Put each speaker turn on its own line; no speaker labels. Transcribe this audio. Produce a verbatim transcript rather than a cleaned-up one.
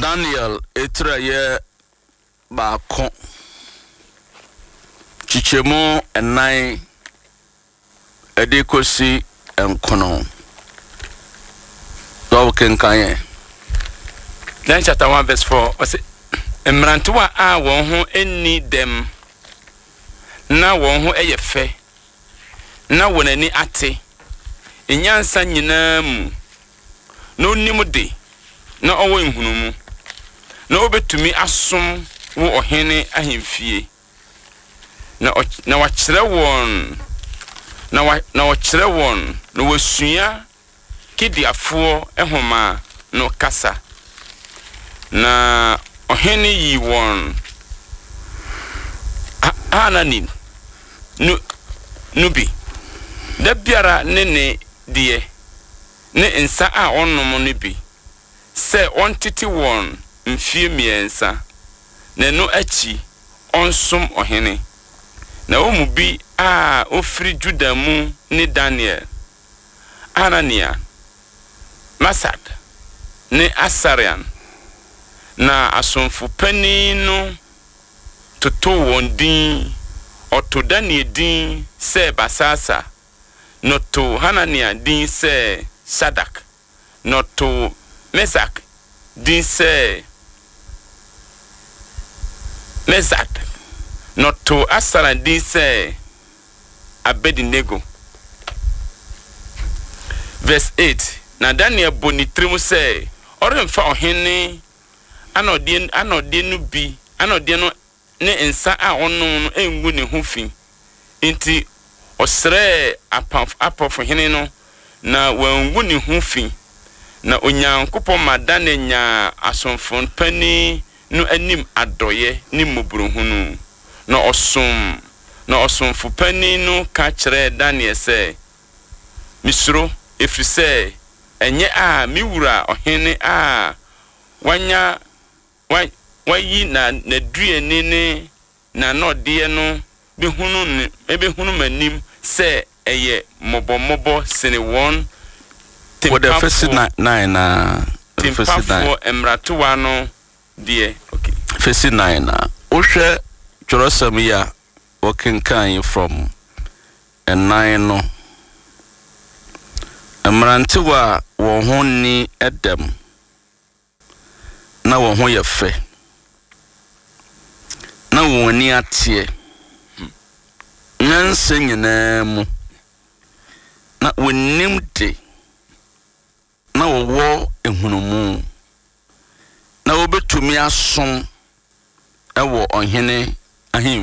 Daniel etraye baako chichemu ennan edikosi enkono do kenkan
Then chapter one verse four o say emrantewa a won ho eni dem na won ho eyefe na wonani ate enyansa nyina mu no nim de na owo nhunu mu na obetumi asom wo ohene ahemfie na na wa kire won na wa na wa kire won na wasua kidiafo ehoma no kasa na ohene yi won anani nu nubi da biara ne ne die ne nsa a onnom no bi se ontiti won mfie miensa na no achi onsom ohene na omu bi a ofri Juda mu ni Daniel Anania Masad ne Asarian na asomfu pani no toto won din oto Daniel din se Basasa noto Hanania din se Shadak noto Mesak din se Mezak noto Asara din se Abednego. Verse eight. Na Daniel boni trimu se oremfa ohene anodie anodie no bi anodie no ne nsa a ono no engu ne hofi nti osre apaf apofo hene no na wangu ne hofi na onyankopon madane nya asomfon pani no anim adoye ni mobrohunu na osom na osomfo pani no ka kire Daniel se misro efrise enye a miwura ohene a wanya wayi na na duane ne na nodie no behunu ne ebehunu manim se eye mobomobo sene won
what the first nine na
first nine emratowa no die okay
first nine na ohwe chorosam ya working kind from a nine no emrantewa wo ho ni edem na wo ho ye fe na wo ni atie nyanse nyina mu na wonim de na wo wo ehunumu na wo betumi asom ewo ohene ahim